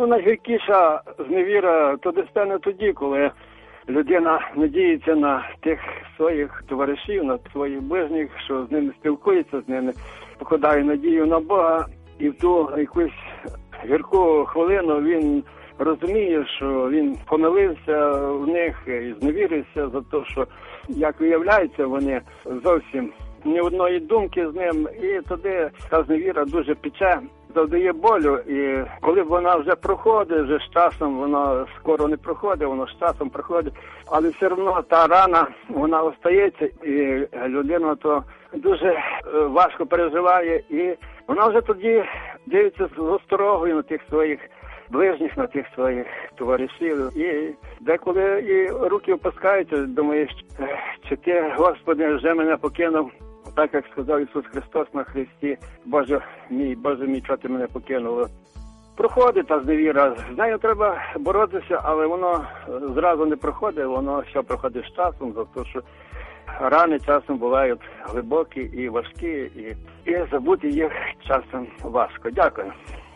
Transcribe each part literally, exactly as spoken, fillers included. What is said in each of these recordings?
Ну, найгіркіша зневіра то десь тоді, коли людина надіється на тих своїх товаришів, на своїх ближніх, що з ними спілкується, з ними покладає надію на Бога, і в ту якусь гірку хвилину він розуміє, що він помилився в них і зневірився за те, що, як виявляється, вони зовсім ні одної думки з ним, і тоді та зневіра дуже пече, завдає болю, і коли вона вже проходить, вже з часом, вона скоро не проходить, воно з часом проходить, але все одно та рана, вона остається, і людина то дуже важко переживає, і вона вже тоді дивиться з осторогою на тих своїх ближніх, на тих своїх товаришів. І деколи і руки опускаються, думаєш, чи ти, Господи, вже мене покинув, так як сказав Ісус Христос на Христі, Боже мій, Боже мій, чого ти мене покинув. Проходить та зневіра, з нею треба боротися, але воно зразу не проходить, воно ще проходить з часом, за те, що рани часом бувають глибокі і важкі, і, і забути їх часом важко. Дякую.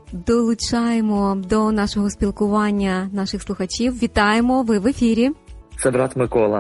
Долучаємо до нашого спілкування наших слухачів. Вітаємо, ви в ефірі. Це брат Микола.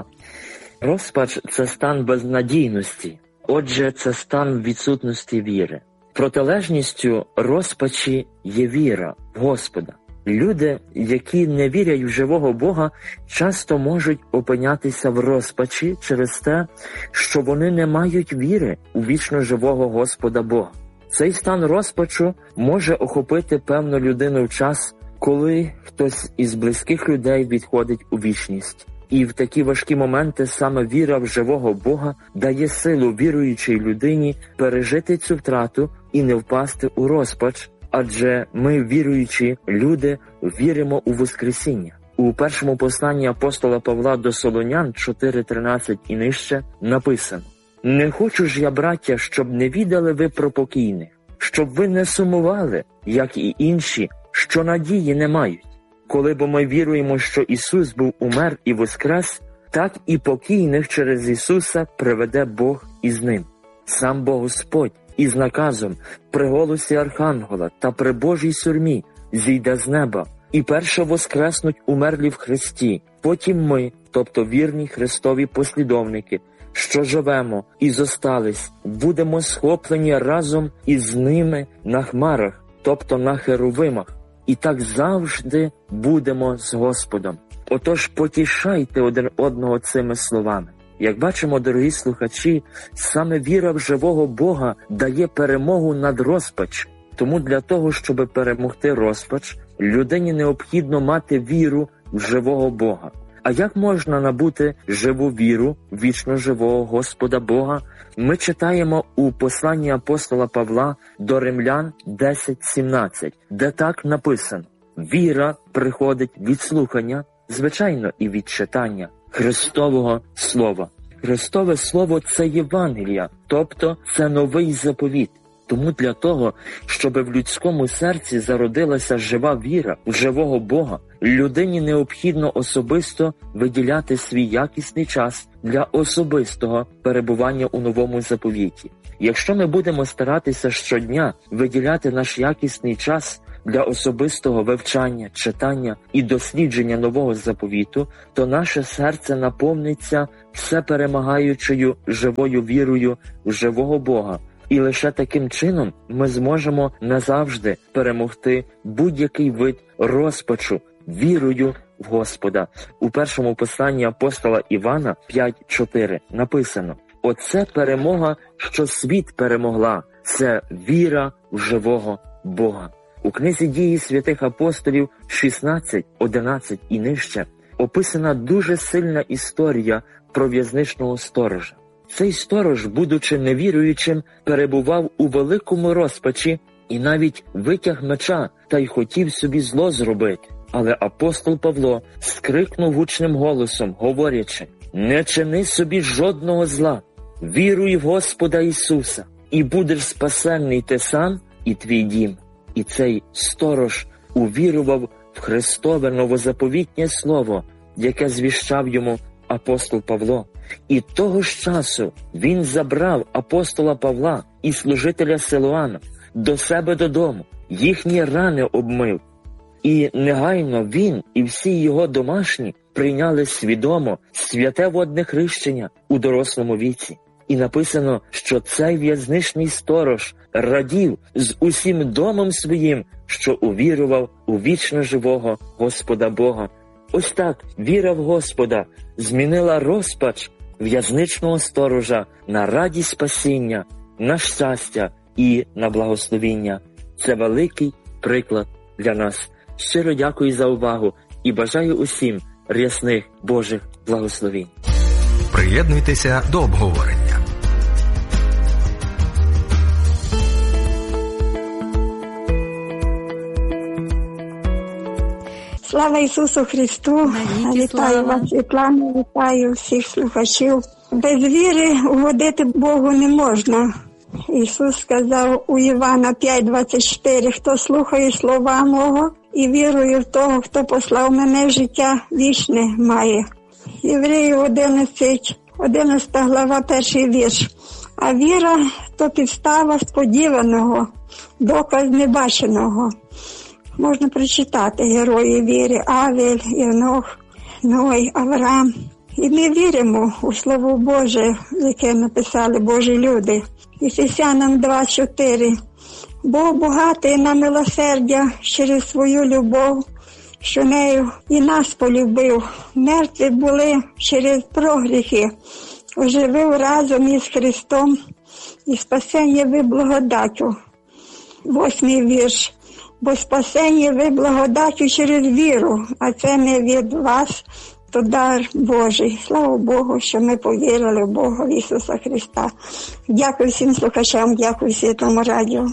Розпач – це стан безнадійності. Отже, це стан відсутності віри. Протилежністю розпачі є віра в Господа. Люди, які не вірять в живого Бога, часто можуть опинятися в розпачі через те, що вони не мають віри у вічно живого Господа Бога. Цей стан розпачу може охопити певну людину в час, коли хтось із близьких людей відходить у вічність. І в такі важкі моменти саме віра в живого Бога дає силу віруючій людині пережити цю втрату і не впасти у розпач, адже ми, віруючі люди, віримо у Воскресіння. У першому посланні апостола Павла до Солонян чотири тринадцять і нижче написано: «Не хочу ж я, браття, щоб не відали ви про покійних, щоб ви не сумували, як і інші, що надії не мають. Коли бо ми віруємо, що Ісус був умер і воскрес, так і покійних через Ісуса приведе Бог із ним. Сам Бог Господь із наказом при голосі архангела та при Божій сурмі зійде з неба, і перше воскреснуть умерлі в Христі, потім ми, тобто вірні Христові послідовники, що живемо і зостались, будемо схоплені разом із ними на хмарах, тобто на херувимах, і так завжди будемо з Господом». Отож, потішайте один одного цими словами. Як бачимо, дорогі слухачі, саме віра в живого Бога дає перемогу над розпачем. Тому для того, щоб перемогти розпач, людині необхідно мати віру в живого Бога. А як можна набути живу віру в вічно живого Господа Бога? Ми читаємо у посланні апостола Павла до Римлян десять сімнадцять, де так написано: «Віра приходить від слухання, звичайно, і від читання Христового Слова». Христове Слово – це Євангелія, тобто це новий заповіт. Тому для того, щоб в людському серці зародилася жива віра в живого Бога, людині необхідно особисто виділяти свій якісний час для особистого перебування у новому заповіті. Якщо ми будемо старатися щодня виділяти наш якісний час для особистого вивчання, читання і дослідження нового заповіту, то наше серце наповниться всеперемагаючою живою вірою в живого Бога. І лише таким чином ми зможемо назавжди перемогти будь-який вид розпачу вірою в Господа. У першому посланні апостола Івана п'ять чотири написано: «Оце перемога, що світ перемогла, це віра в живого Бога». У книзі «Дії святих апостолів» шістнадцять одинадцять і нижче описана дуже сильна історія про в'язничного сторожа. Цей сторож, будучи невіруючим, перебував у великому розпачі і навіть витяг меча та й хотів собі зло зробити. Але апостол Павло скрикнув гучним голосом, говорячи: «Не чини собі жодного зла, віруй в Господа Ісуса, і будеш спасенний ти сам і твій дім». І цей сторож увірував в Христове новозаповітнє слово, яке звіщав йому апостол Павло. І того ж часу він забрав апостола Павла і служителя Силуана до себе додому, їхні рани обмив, І негайно він і всі його домашні прийняли свідомо святе водне хрещення у дорослому віці. І написано, що цей в'язничний сторож радів з усім домом своїм, що увірував у вічно живого Господа Бога. Ось так віра в Господа змінила розпач в'язничного сторожа на радість спасіння, на щастя і на благословіння. Це великий приклад для нас. Щиро дякую за увагу і бажаю усім рясних Божих благословінь. Приєднуйтеся до обговорення. Слава Ісусу Христу! Навіки Вітаю слава. вас, Світлана, вітаю всіх слухачів. Без віри угодити Богу не можна. Ісус сказав у Івана п'ять двадцять чотири: «Хто слухає слова мого і вірує в того, хто послав мене, життя вічне має». Євреїв одинадцять, одинадцята глава, перший вірш. А віра – то підстава сподіваного, доказ небаченого. Можна прочитати герої віри: Авель, Єнох, Ной, Авраам. І ми віримо у Слово Боже, яке написали Божі люди. Ефесянам два чотири. Бог багатий на милосердя через свою любов, що нею і нас полюбив. Мертві були через прогріхи, оживив разом із Христом, і спасення ви благодаттю. Восьмий вірш. Бо спасення ви благодаттю через віру, а це не від вас, то дар Божий. Слава Богу, що ми повірили в Бога, в Ісуса Христа. Дякую всім слухачам, дякую Святому радіо.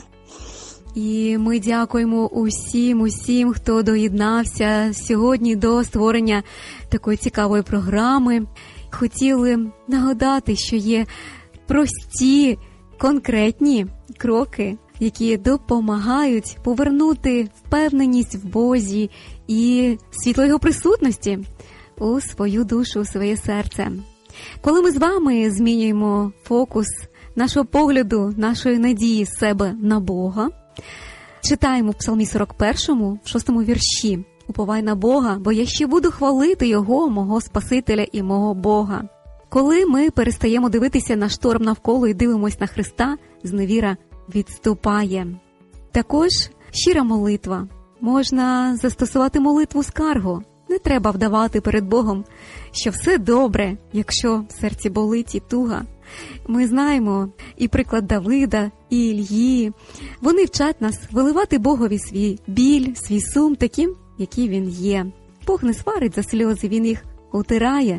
І ми дякуємо усім, усім, хто доєднався сьогодні до створення такої цікавої програми. Хотіли нагадати, що є прості, конкретні кроки, які допомагають повернути впевненість в Бозі і світло Його присутності у свою душу, у своє серце. Коли ми з вами змінюємо фокус нашого погляду, нашої надії з себе на Бога, читаємо в Псалмі сорок першому, в шостому вірші: «Уповай на Бога, бо я ще буду хвалити Його, мого Спасителя і мого Бога». Коли ми перестаємо дивитися на шторм навколо і дивимося на Христа, зневіра відступає. Також щира молитва. Можна застосувати молитву скаргу. Не треба вдавати перед Богом, що все добре, якщо в серці болить і туга. Ми знаємо і приклад Давида, і Іллі. Вони вчать нас виливати Богові свій біль, свій сум таким, який він є. Бог не сварить за сльози, він їх утирає.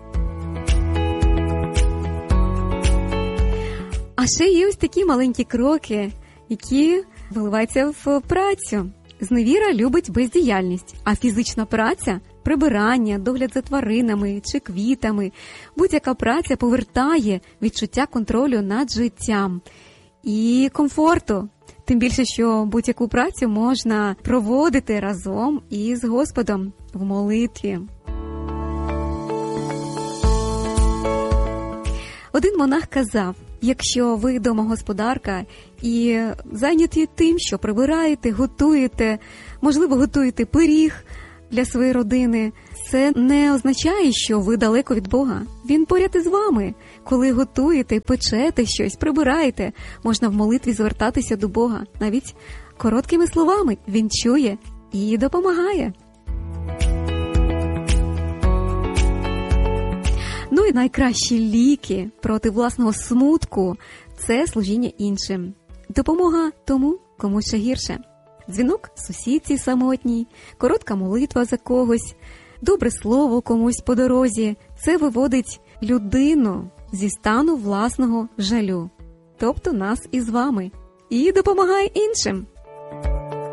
А ще є ось такі маленькі кроки, які виливаються в працю. Зневіра любить бездіяльність, а фізична праця – прибирання, догляд за тваринами чи квітами. Будь-яка праця повертає відчуття контролю над життям і комфорту. Тим більше, що будь-яку працю можна проводити разом із Господом в молитві. Один монах казав: якщо ви домогосподарка і зайняті тим, що прибираєте, готуєте, можливо, готуєте пиріг для своєї родини, це не означає, що ви далеко від Бога. Він поряд із вами. Коли готуєте, печете щось, прибираєте, можна в молитві звертатися до Бога. Навіть короткими словами Він чує і допомагає. Ну і найкращі ліки проти власного смутку – це служіння іншим. Допомога тому, кому ще гірше. Дзвінок сусідці самотній, коротка молитва за когось, добре слово комусь по дорозі – це виводить людину зі стану власного жалю, тобто нас із вами, і допомагає іншим.